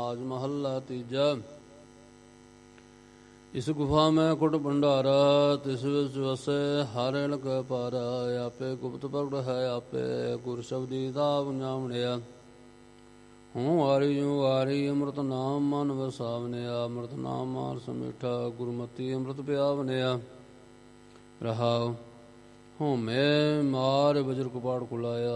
ਮਾਜ ਮਹੱਲਾ ਤੀਜਾ। ਇਸ ਗੁਫਾ ਮੈਂ ਕੁਟ ਭੰਡਾਰਾ, ਤਿਸ ਵਿੱਚ ਵਸੈ ਹਰ ਇਲਕ ਪਾਰਾ। ਆਪੇ ਗੁਪਤ ਪ੍ਰਗਟ ਹੈ ਆਪੇ, ਗੁਰ ਸ਼ਬਦੀ ਤਾਪ ਜਾਮਣਿਆ। ਹੂੰ ਵਾਰੀ ਜੂ ਵਾਰੀ ਅੰਮ੍ਰਿਤ ਨਾਮ ਮਨ ਵਸਾਵਨਿਆ। ਅੰਮ੍ਰਿਤ ਨਾਮ ਮਾਨਸ ਮਿਠਾ, ਗੁਰਮਤੀ ਅੰਮ੍ਰਿਤ ਪਿਆਵਨਿਆ। ਰਹਾਉ ਹਉਮੈ ਮਾਰ ਵਜਰ ਕਪਾੜ ਕੁਲਾਇਆ,